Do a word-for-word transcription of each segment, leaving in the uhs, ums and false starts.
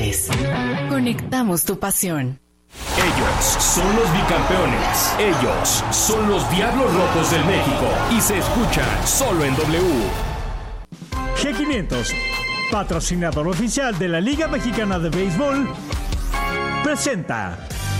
Tigres. Conectamos tu pasión. Ellos son los bicampeones. Ellos son los Diablos Rojos del México. Y se escuchan solo en W. G quinientos, patrocinador oficial de la Liga Mexicana de Béisbol, presenta.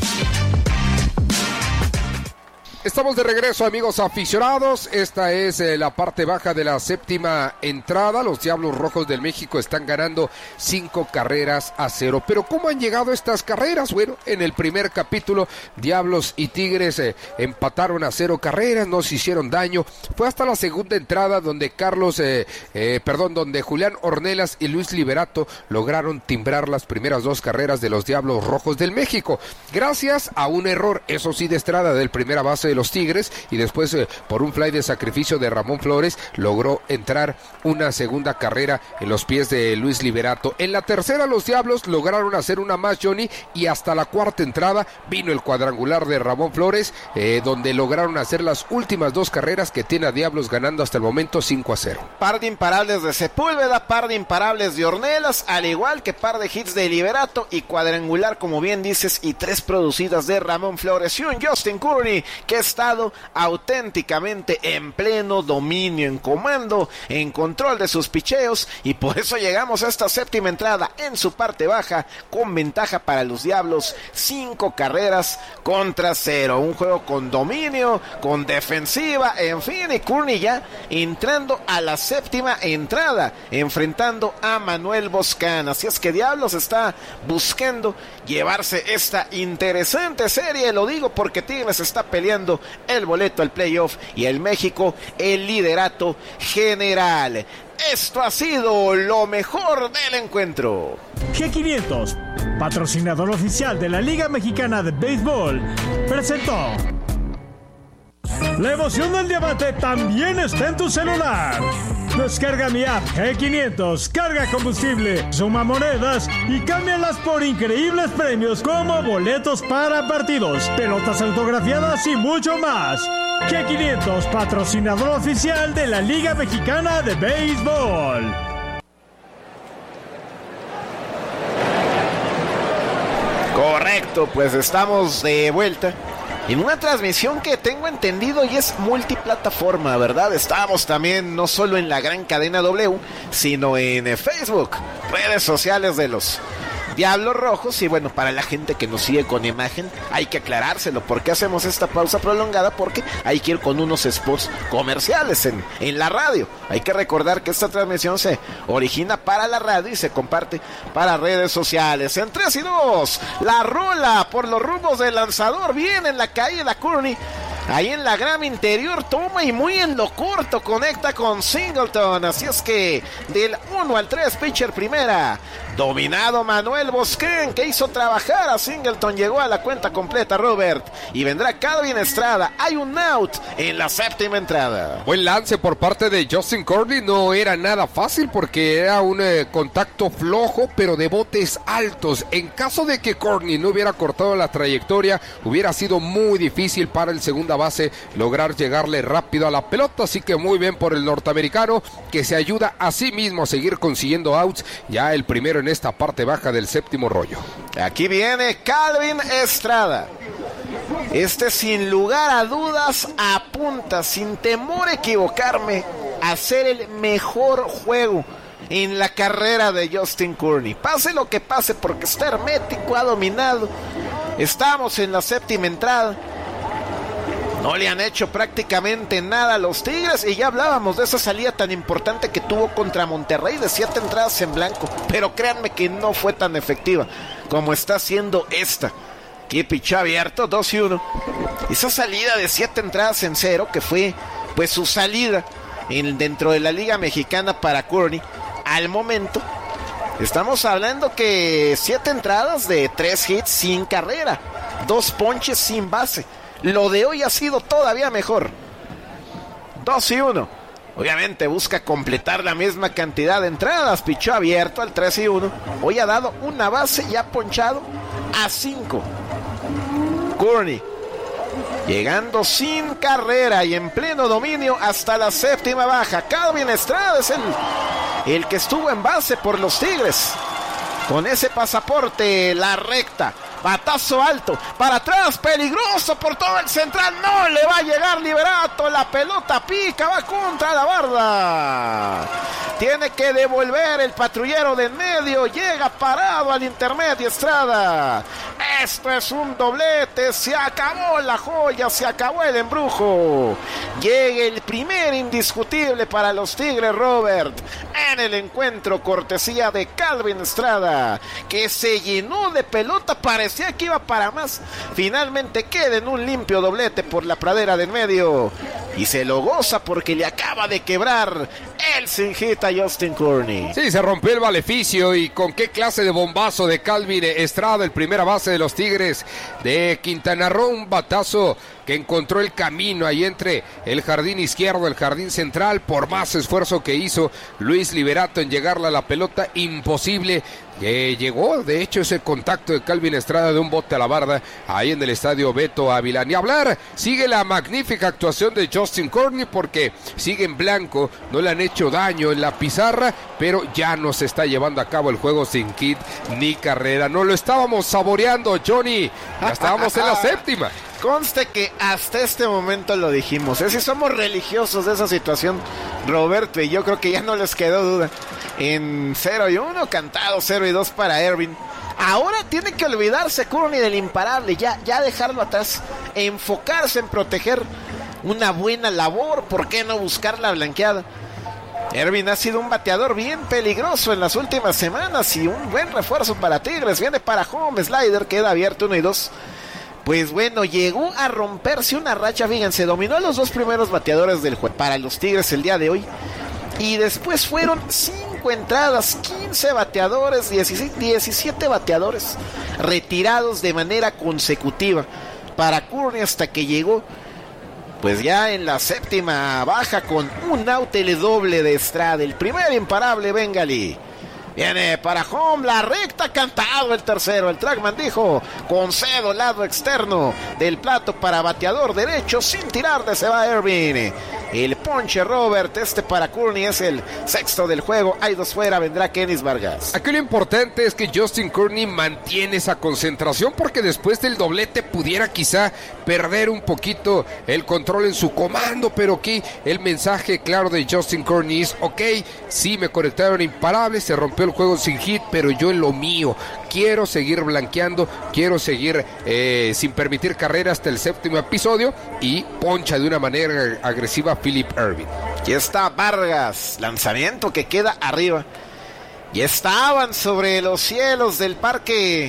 Estamos de regreso, amigos aficionados. Esta es eh, la parte baja de la séptima entrada. Los Diablos Rojos del México están ganando cinco carreras a cero. Pero ¿cómo han llegado estas carreras? Bueno, en el primer capítulo, Diablos y Tigres eh, empataron a cero carreras, no se hicieron daño. Fue hasta la segunda entrada donde Carlos, eh, eh, perdón, donde Julián Ornelas y Luis Liberato lograron timbrar las primeras dos carreras de los Diablos Rojos del México. Gracias a un error, eso sí, de Estrada, del primera base de los Tigres, y después eh, por un fly de sacrificio de Ramón Flores logró entrar una segunda carrera en los pies de Luis Liberato. En la tercera los Diablos lograron hacer una más, Johnny, y hasta la cuarta entrada vino el cuadrangular de Ramón Flores, eh, donde lograron hacer las últimas dos carreras que tiene a Diablos ganando hasta el momento cinco a cero. Par de imparables de Sepúlveda, par de imparables de Ornelas, al igual que par de hits de Liberato y cuadrangular, como bien dices, y tres producidas de Ramón Flores y un Justin Courtney que ha estado auténticamente en pleno dominio, en comando, en control de sus picheos, y por eso llegamos a esta séptima entrada en su parte baja con ventaja para los Diablos, cinco carreras contra cero, un juego con dominio, con defensiva, en fin, y Courtney ya entrando a la séptima entrada, enfrentando a Manuel Boscan. Así es que Diablos está buscando llevarse esta interesante serie, lo digo porque Tigres está peleando el boleto al playoff y el México el liderato general. Esto ha sido lo mejor del encuentro. G quinientos, patrocinador oficial de la Liga Mexicana de Béisbol, presentó. La emoción del diamante también está en tu celular. Descarga mi app G quinientos, carga combustible, suma monedas y cámbialas por increíbles premios como boletos para partidos, pelotas autografiadas y mucho más. G quinientos, patrocinador oficial de la Liga Mexicana de Béisbol. Correcto, pues estamos de vuelta en una transmisión que tengo entendido y es multiplataforma, ¿verdad? Estamos también no solo en la gran cadena W, sino en Facebook, redes sociales de los Diablos Rojos. Y bueno, para la gente que nos sigue con imagen, hay que aclarárselo. ¿Por qué hacemos esta pausa prolongada? Porque hay que ir con unos spots comerciales en, en la radio. Hay que recordar que esta transmisión se origina para la radio y se comparte para redes sociales. En tres y dos, la rola por los rumbos del lanzador. Viene en la caída Courtney. Ahí en la grama interior toma y muy en lo corto conecta con Singleton. Así es que del uno al tres, pitcher primera. Dominado Manuel Boscan, que hizo trabajar a Singleton. Llegó a la cuenta completa Robert. Y vendrá Calvin Estrada. Hay un out en la séptima entrada. Buen lance por parte de Justin Courtney. No era nada fácil porque era un eh, contacto flojo, pero de botes altos. En caso de que Courtney no hubiera cortado la trayectoria, hubiera sido muy difícil para el segunda base lograr llegarle rápido a la pelota. Así que muy bien por el norteamericano, que se ayuda a sí mismo a seguir consiguiendo outs. Ya el primero en esta parte baja del séptimo rollo. Aquí viene Calvin Estrada. Este, sin lugar a dudas, apunta, sin temor a equivocarme, a ser el mejor juego en la carrera de Justin Courtney. Pase lo que pase, porque está hermético, ha dominado. Estamos en la séptima entrada. No le han hecho prácticamente nada a los Tigres, y ya hablábamos de esa salida tan importante que tuvo contra Monterrey de siete entradas en blanco, pero créanme que no fue tan efectiva como está siendo esta. Que pichó abierto, dos y uno. Esa salida de siete entradas en cero, que fue pues su salida en, dentro de la Liga Mexicana para Courtney, al momento estamos hablando que siete entradas de tres hits sin carrera, dos ponches sin base. Lo de hoy ha sido todavía mejor. dos y uno. Obviamente busca completar la misma cantidad de entradas. Pichó abierto al tres y uno. Hoy ha dado una base y ha ponchado a cinco. Courtney llegando sin carrera y en pleno dominio hasta la séptima baja. Calvin Estrada es el, el que estuvo en base por los Tigres. con ese pasaporte, la recta, batazo alto, para atrás, peligroso por todo el central, no le va a llegar Liberato, la pelota pica, va contra la barda, tiene que devolver el patrullero de en medio, llega parado al intermedio Estrada, esto es un doblete, se acabó la joya, se acabó el embrujo, llega el primer indiscutible para los Tigres, Robert, en el encuentro, cortesía de Calvin Estrada, que se llenó de pelota, parecía que iba para más, finalmente queda en un limpio doblete por la pradera de en medio, y se lo goza porque le acaba de quebrar el sin hit a Justin Courtney. Sí, se rompió el maleficio, y con qué clase de bombazo de Calvin Estrada, el primera base de los Tigres de Quintana Roo, un batazo que encontró el camino ahí entre el jardín izquierdo, el jardín central, por más esfuerzo que hizo Luis Liberato en llegarle a la pelota, imposible. Eh, llegó, de hecho, ese contacto de Calvin Estrada de un bote a la barda ahí en el estadio Beto Ávila. Ni hablar, sigue la magnífica actuación de Justin Courtney porque sigue en blanco, no le han hecho daño en la pizarra, pero ya no se está llevando a cabo el juego sin hit ni carrera. No lo estábamos saboreando, Johnny, ya estábamos en la séptima. Conste que hasta este momento lo dijimos, es ¿eh? Si somos religiosos de esa situación, Roberto y yo, creo que ya no les quedó duda. En cero y uno, cantado cero y dos para Ervin. Ahora tiene que olvidarse Courtney del imparable, ya, ya dejarlo atrás, enfocarse en proteger una buena labor, ¿por qué no buscar la blanqueada? Ervin ha sido un bateador bien peligroso en las últimas semanas y un buen refuerzo para Tigres, viene para home, slider, queda abierto uno y dos. Pues bueno, llegó a romperse una racha, fíjense, dominó a los dos primeros bateadores del juego para los Tigres el día de hoy. Y después fueron cinco entradas, quince bateadores, diecisiete bateadores retirados de manera consecutiva para Courtney hasta que llegó, pues ya en la séptima baja con un out el doble de Estrada, el primer imparable bengalí. Viene para home, la recta, cantado el tercero. El trackman dijo, concedo lado externo del plato para bateador derecho, sin tirarle se va Ervin. El ponche, Robert, este para Courtney es el sexto del juego. Hay dos fuera, vendrá Kenis Vargas. Aquí lo importante es que Justin Courtney mantiene esa concentración porque después del doblete pudiera quizá perder un poquito el control en su comando, pero aquí el mensaje claro de Justin Courtney es, ok, sí me conectaron imparables, se rompió el juego sin hit, pero yo en lo mío quiero seguir blanqueando, quiero seguir eh, sin permitir carrera hasta el séptimo episodio, y poncha de una manera agresiva Philip Ervin. Y está Vargas, lanzamiento que queda arriba. Y estaban sobre los cielos del parque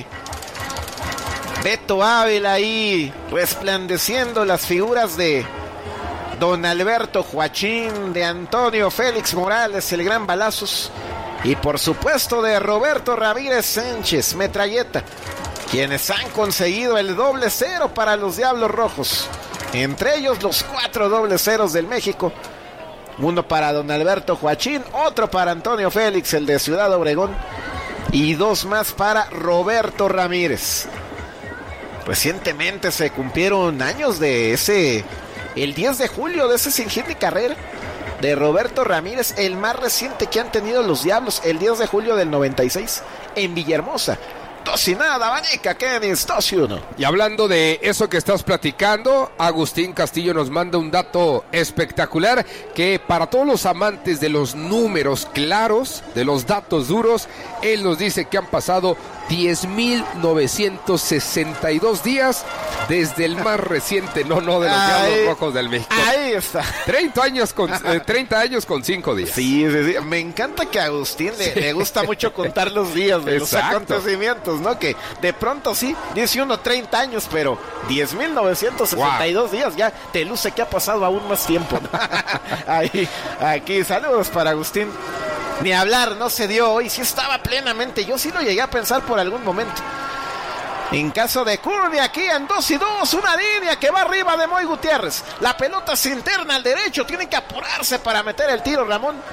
Beto Ávila ahí resplandeciendo las figuras de Don Alberto Joachín, de Antonio Félix Morales, el gran balazos, y por supuesto de Roberto Ramírez Sánchez, metralleta, quienes han conseguido el doble cero para los Diablos Rojos. Entre ellos los cuatro dobles ceros del México. Uno para Don Alberto Joachín, otro para Antonio Félix, el de Ciudad Obregón, y dos más para Roberto Ramírez. Recientemente se cumplieron años de ese, el diez de julio, de ese sin hit ni carrera de Roberto Ramírez, el más reciente que han tenido los Diablos, el diez de julio del noventa y seis en Villahermosa. Dos y nada, Vanica, Kenis, dos y uno. Y hablando de eso que estás platicando, Agustín Castillo nos manda un dato espectacular, que para todos los amantes de los números claros, de los datos duros, él nos dice que han pasado diez mil novecientos sesenta y dos días desde el más reciente no no de los ahí, Diablos Rojos del México. Ahí está. treinta años con eh, treinta años con cinco días. Sí, sí, sí. Me encanta que a Agustín le, sí. le gusta mucho contar los días de los acontecimientos, ¿no? Que de pronto sí, dice uno treinta años, pero diez mil novecientos sesenta y dos wow. días ya te luce que ha pasado aún más tiempo. Ahí, aquí, saludos para Agustín. Ni hablar, no se dio hoy, sí estaba plenamente, yo sí lo llegué a pensar por algún momento. En caso de Courtney, aquí en dos y dos, una línea que va arriba de Moy Gutiérrez. La pelota se interna al derecho, tiene que apurarse para meter el tiro Ramón.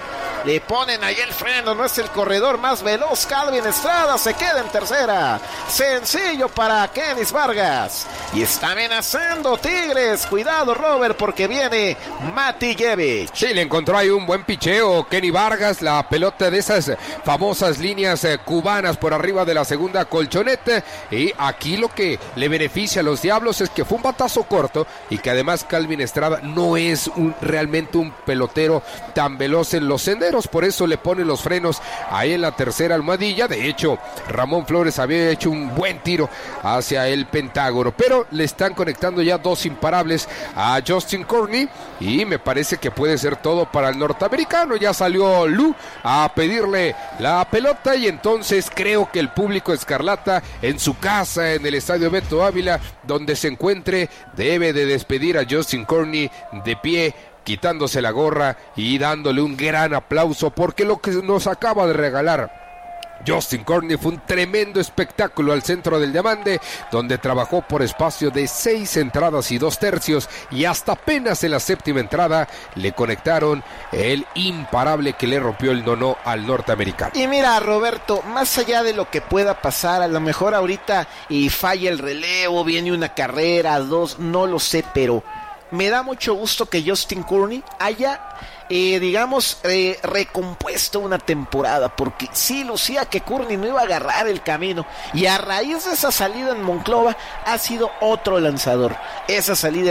Le ponen ahí el freno, no es el corredor más veloz. Calvin Estrada se queda en tercera. Sencillo para Kenis Vargas. Y está amenazando Tigres. Cuidado, Robert, porque viene Matijevic. Sí, le encontró ahí un buen picheo Kenny Vargas, la pelota de esas famosas líneas eh, cubanas por arriba de la segunda colchoneta. Y aquí lo que le beneficia a los Diablos es que fue un batazo corto y que además Calvin Estrada no es un, realmente un pelotero tan veloz en los senderos. Por eso le pone los frenos ahí en la tercera almohadilla. De hecho, Ramón Flores había hecho un buen tiro hacia el Pentágono, pero le están conectando ya dos imparables a Justin Courtney y me parece que puede ser todo para el norteamericano. Ya salió Lou a pedirle la pelota y entonces creo que el público escarlata en su casa, en el estadio Beto Ávila, donde se encuentre, debe de despedir a Justin Courtney de pie, quitándose la gorra y dándole un gran aplauso, porque lo que nos acaba de regalar Justin Courtney fue un tremendo espectáculo al centro del diamante, donde trabajó por espacio de seis entradas y dos tercios, y hasta apenas en la séptima entrada le conectaron el imparable que le rompió el nono al norteamericano. Y mira, Roberto, más allá de lo que pueda pasar, a lo mejor ahorita y falla el relevo, viene una carrera, dos, no lo sé, pero me da mucho gusto que Justin Courtney haya, eh, digamos, eh, recompuesto una temporada, porque sí lucía que Courtney no iba a agarrar el camino, y a raíz de esa salida en Monclova ha sido otro lanzador. Esa salida